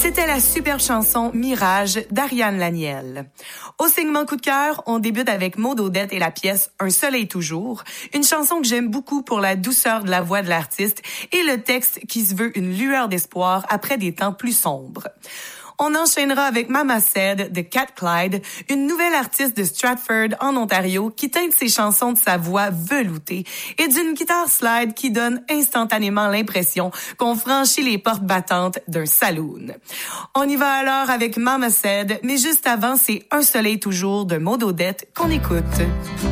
C'était la superbe chanson Mirage d'Ariane Laniel. Au segment coup de cœur, on débute avec Maud Odette et la pièce Un soleil toujours, une chanson que j'aime beaucoup pour la douceur de la voix de l'artiste et le texte qui se veut une lueur d'espoir après des temps plus sombres. On enchaînera avec Mama Said de Cat Clyde, une nouvelle artiste de Stratford en Ontario qui teinte ses chansons de sa voix veloutée et d'une guitare slide qui donne instantanément l'impression qu'on franchit les portes battantes d'un saloon. On y va alors avec Mama Said, mais juste avant, c'est Un soleil toujours de Maud Odette qu'on écoute.